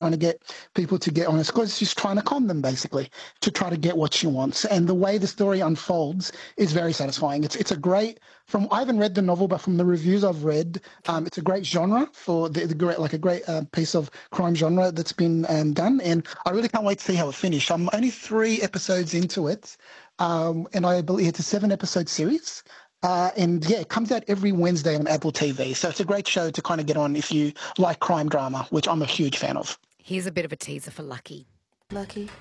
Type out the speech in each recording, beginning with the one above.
trying to get people to get on a score. She's trying to con them, basically, to try to get what she wants. And the way the story unfolds is very satisfying. It's a great, I haven't read the novel, but from the reviews I've read, it's a great genre for the great, like a great piece of crime genre that's been done. And I really can't wait to see how it finishes. I'm only 3 episodes into it, and I believe it's a 7-episode series. And yeah, it comes out every Wednesday on Apple TV. So it's a great show to kind of get on if you like crime drama, which I'm a huge fan of. Here's a bit of a teaser for Lucky. Lucky?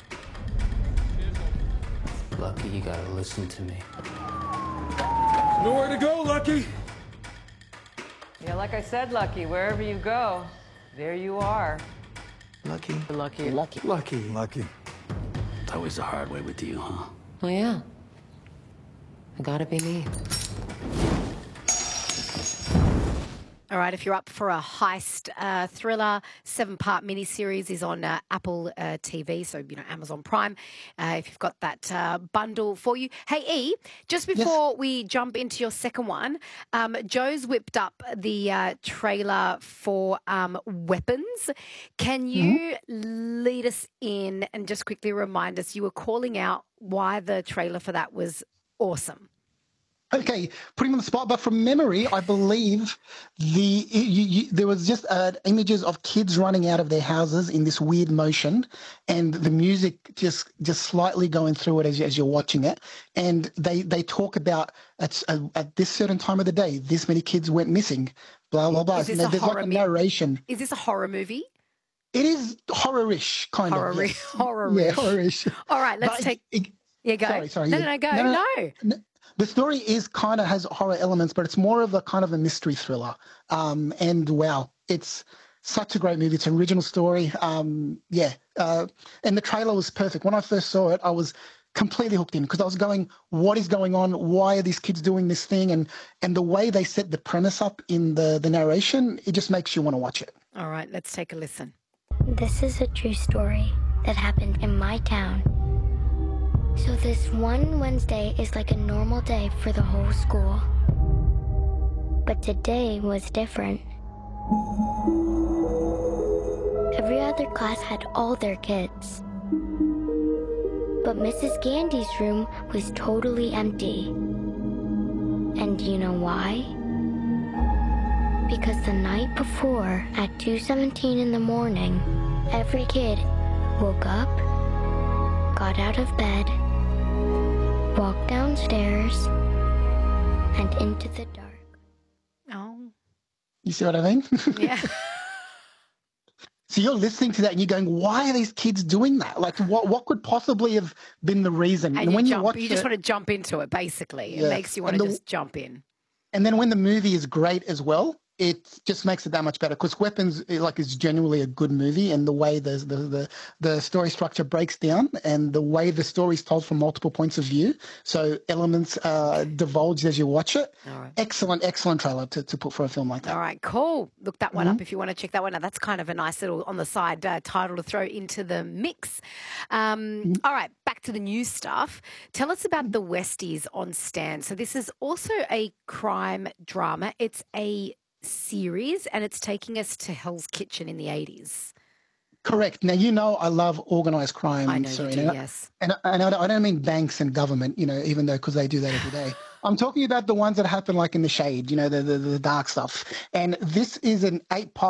Lucky, you gotta listen to me. Nowhere to go, Lucky! Yeah, like I said, Lucky, wherever you go, there you are. Lucky. Lucky. Lucky. Lucky. Lucky. It's always the hard way with you, huh? Oh, yeah. I gotta be me. All right, if you're up for a heist thriller, 7-part miniseries is on Apple TV, so, Amazon Prime, if you've got that bundle for you. Hey, E, just before we jump into your second one, Joe's whipped up the trailer for Weapons. Can you lead us in and just quickly remind us, you were calling out why the trailer for that was awesome? Okay, putting on the spot, but from memory, I believe there was just images of kids running out of their houses in this weird motion, and the music just slightly going through it as you're watching it. And they talk about at this certain time of the day, this many kids went missing, blah blah blah. There's like a narration. Is this a horror movie? It is horror-ish, kind of. Yes. Horror-ish. Yeah, horror-ish. All right, let's go. Sorry. No, go. No. The story is kind of has horror elements, but it's more of a kind of a mystery thriller. And wow, it's such a great movie. It's an original story. And the trailer was perfect. When I first saw it, I was completely hooked in because I was going, what is going on? Why are these kids doing this thing? And the way they set the premise up in the narration, it just makes you want to watch it. All right, let's take a listen. This is a true story that happened in my town. So this one Wednesday is like a normal day for the whole school. But today was different. Every other class had all their kids. But Mrs. Gandy's room was totally empty. And you know why? Because the night before, at 2:17 in the morning, every kid woke up, got out of bed, walked downstairs, and into the dark. Oh. You see what I mean? Yeah. So you're listening to that and you're going, why are these kids doing that? Like, what could possibly have been the reason? And when you watch you just want to jump into it, basically. Yeah. It makes you want to just jump in. And then when the movie is great as well, it just makes it that much better because Weapons is genuinely a good movie, and the way the story structure breaks down and the way the story is told from multiple points of view, so elements divulged as you watch it. All right. Excellent trailer to put for a film like that. All right, cool. Look that one up if you want to check that one out. That's kind of a nice little on the side title to throw into the mix. All right, back to the new stuff. Tell us about The Westies on Stan. So this is also a crime drama. It's a series and it's taking us to Hell's Kitchen in the 80s. Correct. Now, I love organised crime. I know you do, yes. And I don't mean banks and government, even though because they do that every day. I'm talking about the ones that happen like in the shade, the dark stuff. And this is an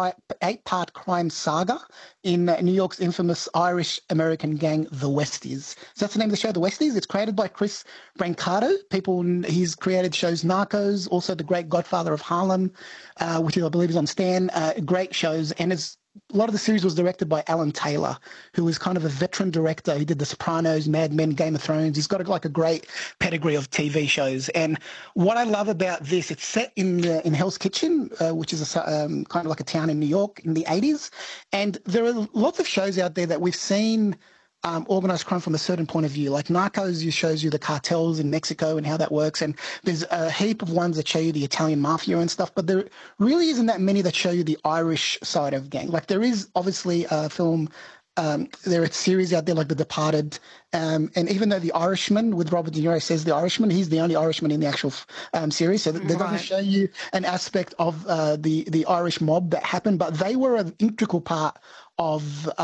8-part crime saga in New York's infamous Irish-American gang, The Westies. So that's the name of the show, The Westies. It's created by Chris Brancato. He's created shows Narcos, also The Great Godfather of Harlem, which I believe is on Stan. Great shows. And a lot of the series was directed by Alan Taylor, who is kind of a veteran director. He did The Sopranos, Mad Men, Game of Thrones. He's got a great pedigree of TV shows. And what I love about this, it's set in Hell's Kitchen, which is kind of like a town in New York in the 80s. And there are lots of shows out there that we've seen organized crime from a certain point of view. Like Narcos shows you the cartels in Mexico and how that works, and there's a heap of ones that show you the Italian mafia and stuff, but there really isn't that many that show you the Irish side of gang. Like there is obviously a film, there are series out there like The Departed, and even though The Irishman with Robert De Niro says The Irishman, he's the only Irishman in the actual series, so they're going to show you an aspect of the Irish mob that happened, but they were an integral part of